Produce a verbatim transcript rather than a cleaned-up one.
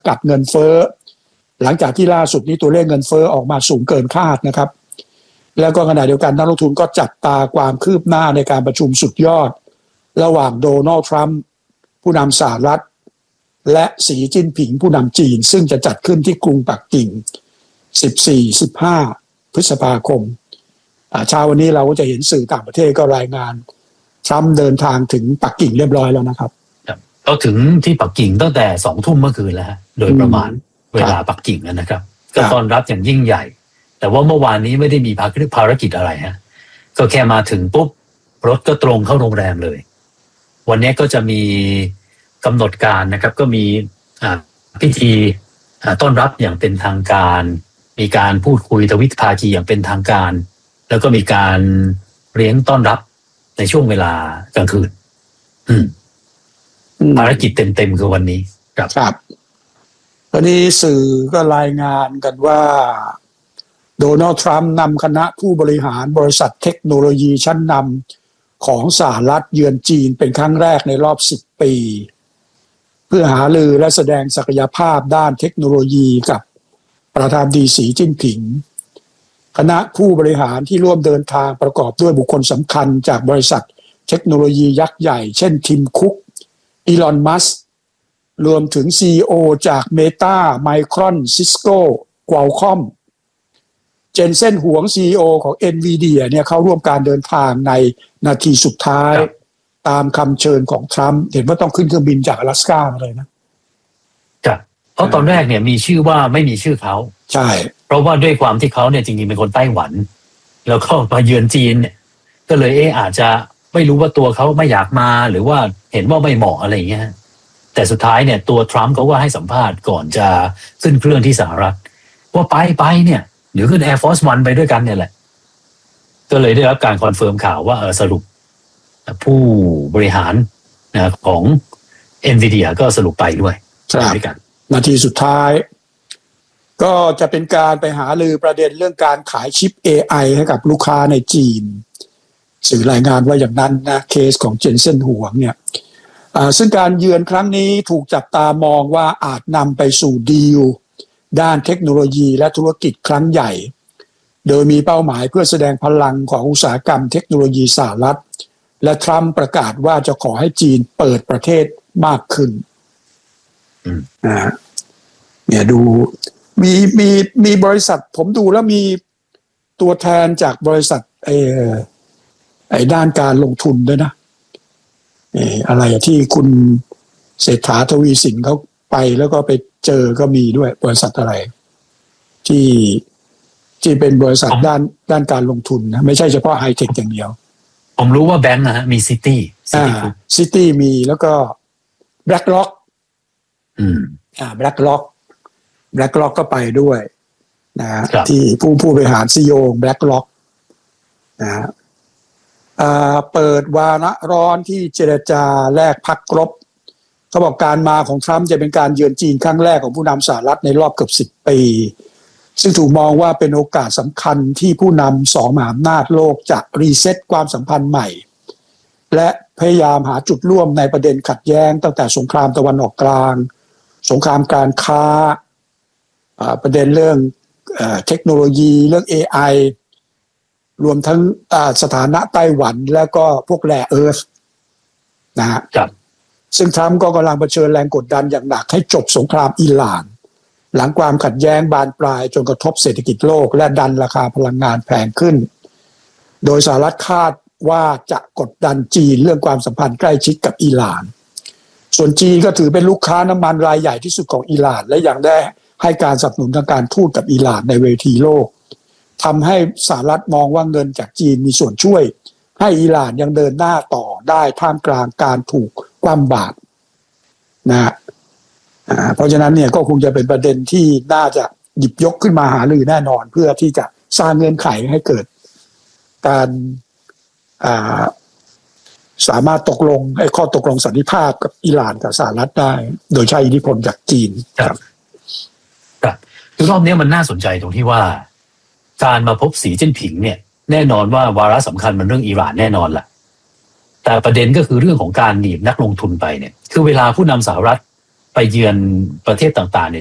กัดเงินเฟ้อหลังจากที่ล่าสุดนี้ตัวเลขเงินเฟ้อออกมาสูงเกินคาดนะครับแล้วก็ขณะเดียวกันนักลงทุนก็จับตาความคืบหน้าในการประชุมสุดยอดระหว่างโดนัลด์ทรัมป์ผู้นำสหรัฐและสีจิ้นผิงผู้นำจีนซึ่งจะจัดขึ้นที่กรุงปักกิ่ง สิบสี่ถึงสิบห้า พฤษภาคมเช้าวันนี้เราก็จะเห็นสื่อต่างประเทศก็รายงานทรัมป์เดินทางถึงปักกิ่งเรียบร้อยแล้วนะครับเขาถึงที่ปักกิ่งตั้งแต่สองทุ่มเมื่อคืนแล้วฮะโดยประมาณเวลาปักกิ่งนะครับก็ต้อนรับอย่างยิ่งใหญ่แต่ว่าเมื่อวานนี้ไม่ได้มีภารกิจอะไรฮะก็แค่มาถึงปุ๊บรถก็ตรงเข้าโรงแรมเลยวันนี้ก็จะมีกำหนดการนะครับก็มีพิธีต้อนรับอย่างเป็นทางการมีการพูดคุยทวิภาคีอย่างเป็นทางการแล้วก็มีการเลี้ยงต้อนรับในช่วงเวลากลางคืนภารกิจเต็มๆคือวันนี้ครับครับวันนี้สื่อก็รายงานกันว่าโดนัลด์ทรัมป์นำคณะผู้บริหารบริษัทเทคโนโลยีชั้นนำของสหรัฐเยือนจีนเป็นครั้งแรกในรอบสิบปีเพื่อหารือและแสดงศักยภาพด้านเทคโนโลยีกับประธานาธิบดีสีจิ้นผิงคณะผู้บริหารที่ร่วมเดินทางประกอบด้วยบุคคลสำคัญจากบริษัทเทคโนโลยียักษ์ใหญ่เช่นทิมคุกอีลอนมัสก์รวมถึง ซี อี โอ จาก Meta Micron Cisco Qualcomm เจนเซ่นหวง ซี อี โอ ของ Nvidia เนี่ยเข้าร่วมการเดินทางในนาทีสุดท้ายตามคำเชิญของทรัมป์เห็นว่าต้องขึ้นเครื่องบินจากอลาสก้ามาเลยนะครับเพราะตอนแรกเนี่ยมีชื่อว่าไม่มีชื่อเขาใช่เพราะว่าด้วยความที่เขาเนี่ยจริงๆเป็นคนไต้หวันแล้วก็มาเยือนจีนเนี่ยก็เลยเอออาจจะไม่รู้ว่าตัวเขาไม่อยากมาหรือว่าเห็นว่าไม่เหมาะอะไรอย่างเงี้ยแต่สุดท้ายเนี่ยตัวทรัมป์เขาก็ให้สัมภาษณ์ก่อนจะขึ้นเครื่องที่สหรัฐว่าไปไปเนี่ยเดี๋ยวขึ้น Air Force One ไปด้วยกันเนี่ยแหละก็เลยได้รับการคอนเฟิร์มข่าวว่าเออสรุปผู้บริหารนะของ Nvidia ก็สรุปไปด้วยด้วยกันนาทีสุดท้ายก็จะเป็นการไปหารือประเด็นเรื่องการขายชิป เอ ไอ ให้กับลูกค้าในจีนสื่อรายงานว่าอย่างนั้นนะเคสของเจนเซ่นหวงเนี่ยซึ่งการเยือนครั้งนี้ถูกจับตามองว่าอาจนำไปสู่ดีลด้านเทคโนโลยีและธุรกิจครั้งใหญ่โดยมีเป้าหมายเพื่อแสดงพลังของอุตสาหกรรมเทคโนโลยีสหรัฐและทรัมป์ประกาศว่าจะขอให้จีนเปิดประเทศมากขึ้นนะเนี่ยดูมีมีมีบริษัทผมดูแล้วมีตัวแทนจากบริษัทไอ้ไอ้ด้านการลงทุนด้วยนะเอออะไรที่คุณเศรษฐาทวีสินเขาไปแล้วก็ไปเจอก็มีด้วยบริษัทอะไรที่ที่เป็นบริษัทด้านด้านการลงทุนนะไม่ใช่เฉพาะไฮเทคอย่างเดียวผมรู้ว่าแบงค์นะฮะมีซิตี้อ่าซิตี้มีแล้วก็แบล็กล็อกอืมอ่าแบล็กล็อกแบล็กล็อกก็ไปด้วยนะที่ผู้ผู้บริหารซีอีโอแบล็กล็อกนะเปิดวาระร้อนที่เจรจาแลกพักรบเขาบอกการมาของทรัมป์จะเป็นการเยือนจีนครั้งแรกของผู้นำสหรัฐในรอบเกือบสิบปีซึ่งถูกมองว่าเป็นโอกาสสำคัญที่ผู้นำสองมหาอำนาจโลกจะรีเซ็ตความสัมพันธ์ใหม่และพยายามหาจุดร่วมในประเด็นขัดแย้งตั้งแต่สงครามตะวันออกกลางสงครามการค้าประเด็นเรื่องเทคโนโลยีเรื่อง เอ ไอ รวมทั้งสถานะไต้หวันแล้วก็พวกแร่เอิร์ธนะฮะซึ่งทรัมป์ก็กำลังเผชิญแรงกดดันอย่างหนักให้จบสงครามอิหร่านหลังความขัดแย้งบานปลายจนกระทบเศรษฐกิจโลกและดันราคาพลังงานแพงขึ้นโดยสหรัฐคาดว่าจะกดดันจีนเรื่องความสัมพันธ์ใกล้ชิดกับอิหร่านส่วนจีนก็ถือเป็นลูกค้าน้ำมันรายใหญ่ที่สุดของอิหร่านและยังได้ให้การสนับสนุนทางการทูตกับอิหร่านในเวทีโลกทำให้สหรัฐมองว่าเงินจากจีนมีส่วนช่วยให้อิหร่านยังเดินหน้าต่อได้ท่ามกลางการถูกคว่ำบาตรนะเพราะฉะนั้นเนี่ยก็คงจะเป็นประเด็นที่น่าจะหยิบยกขึ้นมาหารือแน่นอนเพื่อที่จะสร้างเงื่อนไขให้เกิดการสามารถตกลงไอ้ข้อตกลงสันติภาพกับอิหร่านกับสหรัฐได้โดยใช้อิทธิพลจากจีนครับครับคือรอบนี้มันน่าสนใจตรงที่ว่าการมาพบสีจิ้นผิงเนี่ยแน่นอนว่าวาระสำคัญมันเรื่องอิหร่านแน่นอนแหละแต่ประเด็นก็คือเรื่องของการหนีบนักลงทุนไปเนี่ยคือเวลาผู้นำสหรัฐไปเยือนประเทศต่างๆเนี่ย